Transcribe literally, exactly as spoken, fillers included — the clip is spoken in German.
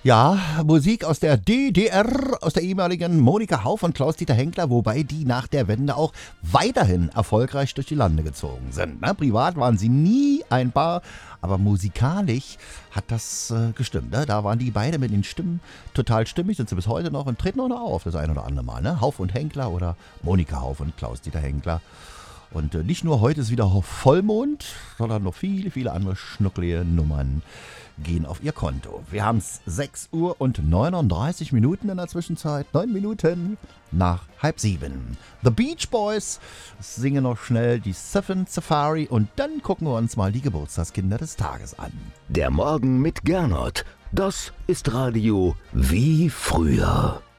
Ja, Musik aus der D D R, aus der ehemaligen Monika Hauff und Klaus-Dieter Henkler, wobei die nach der Wende auch weiterhin erfolgreich durch die Lande gezogen sind. Ne? Privat waren sie nie ein Paar, aber musikalisch hat das äh, gestimmt. Ne? Da waren die beide mit den Stimmen total stimmig, sind sie bis heute noch und treten auch noch auf, das ein oder andere Mal. Ne? Hauff und Henkler oder Monika Hauff und Klaus-Dieter Henkler. Und äh, nicht nur heute ist wieder Vollmond, sondern noch viele, viele andere schnucklige Nummern gehen auf ihr Konto. Wir haben es sechs Uhr und neununddreißig Minuten in der Zwischenzeit. neun Minuten nach halb sieben. The Beach Boys singen noch schnell die Seven Safari und dann gucken wir uns mal die Geburtstagskinder des Tages an. Der Morgen mit Gernot. Das ist Radio wie früher.